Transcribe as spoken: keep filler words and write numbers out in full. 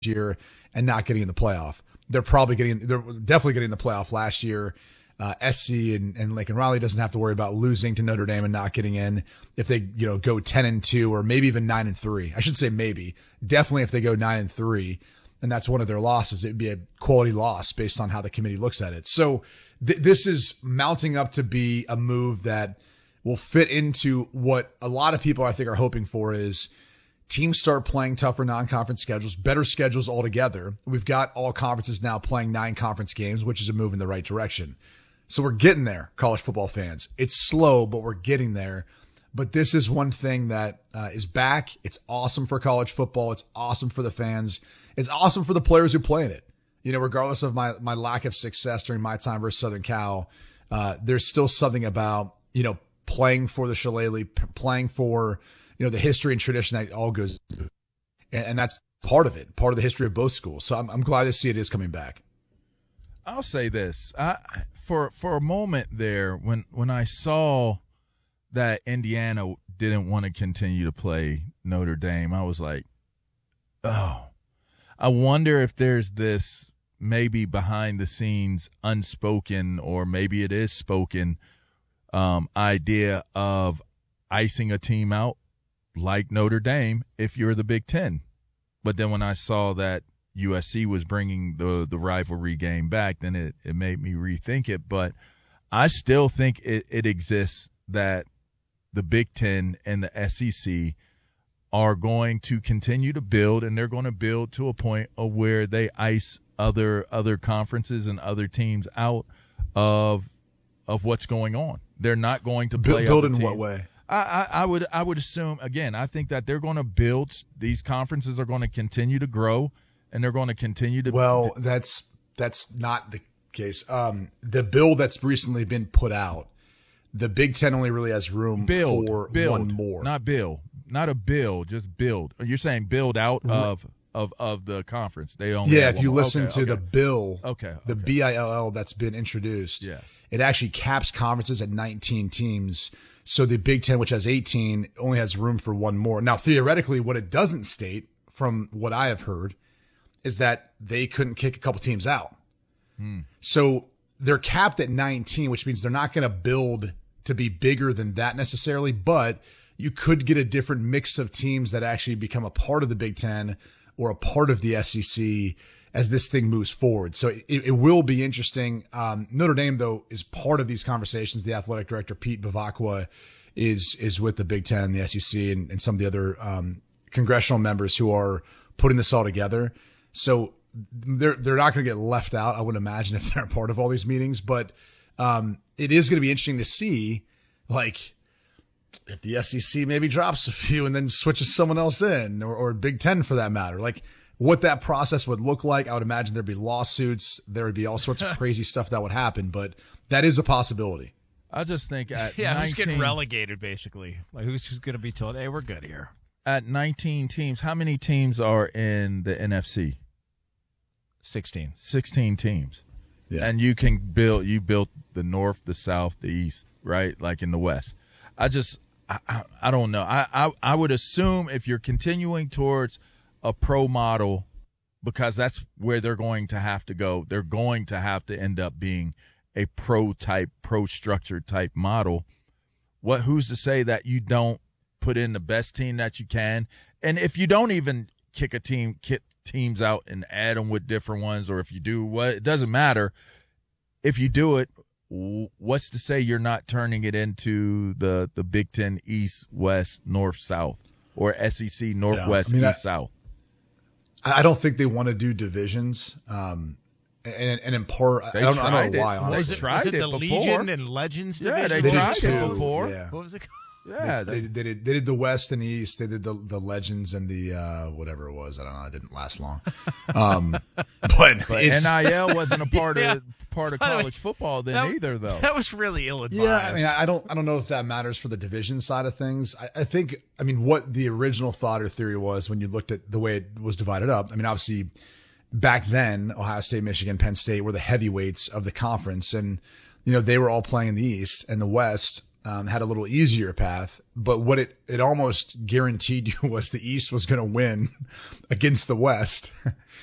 year and not getting in the playoff. They're probably getting, they're definitely getting in the playoff last year. Uh, S C and, and Lincoln Riley doesn't have to worry about losing to Notre Dame and not getting in. If they, you know, go ten and two or maybe even nine and three, I should say maybe, definitely if they go nine and three, and that's one of their losses, it'd be a quality loss based on how the committee looks at it. So th- this is mounting up to be a move that will fit into what a lot of people I think are hoping for is teams start playing tougher non-conference schedules, better schedules altogether. We've got all conferences now playing nine conference games, which is a move in the right direction. So we're getting there, college football fans. It's slow, but we're getting there. But this is one thing that uh, is back. It's awesome for college football. It's awesome for the fans. It's awesome for the players who play in it. You know, regardless of my, my lack of success during my time versus Southern Cal, uh, there's still something about, you know, playing for the Shillelagh, playing for, you know, the history and tradition that all goes into. And, and that's part of it, part of the history of both schools. So I'm, I'm glad to see it is coming back. I'll say this. I, for for a moment there, when, when I saw that Indiana didn't want to continue to play Notre Dame, I was like, oh, I wonder if there's this maybe behind the scenes unspoken, or maybe it is spoken, um, idea of icing a team out like Notre Dame if you're the Big Ten. But then when I saw that U S C was bringing the, the rivalry game back, then it, it made me rethink it. But I still think it, it exists that the Big Ten and the S E C are going to continue to build, and they're going to build to a point of where they ice other other conferences and other teams out of of what's going on. They're not going to play build in team. what way? I, I, I would I would assume, again, I think that they're going to build. These conferences are going to continue to grow, and they're going to continue to. Well, that's that's not the case. Um, the bill that's recently been put out, the Big Ten only really has room build, for build, one more. Not bill, not a bill, just build. You're saying build out of of, of the conference. They only yeah. have If one you more. listen okay, to okay. the bill, okay, the okay. B I L L that's been introduced, yeah, it actually caps conferences at nineteen teams. So the Big Ten, which has eighteen, only has room for one more. Now, theoretically, what it doesn't state, from what I have heard, is that they couldn't kick a couple teams out. Hmm. So they're capped at nineteen, which means they're not going to build to be bigger than that necessarily, but you could get a different mix of teams that actually become a part of the Big Ten or a part of the S E C as this thing moves forward. So it, it will be interesting. Um, Notre Dame, though, is part of these conversations. The athletic director, Pete Bavacqua, is is with the Big Ten and the S E C and, and some of the other um, congressional members who are putting this all together. So they're they're not going to get left out, I would imagine, if they're a part of all these meetings. But um, it is going to be interesting to see, like, if the S E C maybe drops a few and then switches someone else in, or, or Big Ten for that matter, like what that process would look like. I would imagine there'd be lawsuits. There would be all sorts of crazy stuff that would happen, but that is a possibility. I just think at yeah, nineteen, who's getting relegated, basically? Like, who's, who's going to be told, hey, we're good here? At nineteen teams, how many teams are in the N F C? sixteen. sixteen teams. Yeah. And you can build, you built the North, the South, the East, right? Like in the West. I just, I, I, I don't know. I, I, I would assume if you're continuing towards a pro model, because that's where they're going to have to go, they're going to have to end up being a pro type, pro structured type model. What, who's to say that you don't put in the best team that you can? And if you don't even kick a team, kick teams out and add them with different ones, or if you do what, it doesn't matter. If you do it, what's to say you're not turning it into the, the Big Ten East, West, North, South, or S E C Northwest, yeah, I mean, East, I, South? I don't think they want to do divisions. Um, and, and in part, I don't, I don't know why, it. honestly. They tried was it, it the before. Legion and Legends Yeah, division? they They tried did it two, before. yeah. What was it called? Yeah, They, they, they did they did the West and East. They did the the Legends and the uh, whatever it was. I don't know. It didn't last long. Um, but But it's, N I L wasn't a part Yeah. of part of By the way, college football then that, either, though. That was really ill-advised. yeah. I mean, I don't I don't know if that matters for the division side of things. I, I think I mean what the original thought or theory was when you looked at the way it was divided up. I mean, obviously back then, Ohio State, Michigan, Penn State were the heavyweights of the conference, and you know they were all playing in the East, and the West um, had a little easier path, but what it, it almost guaranteed you was the East was going to win against the West.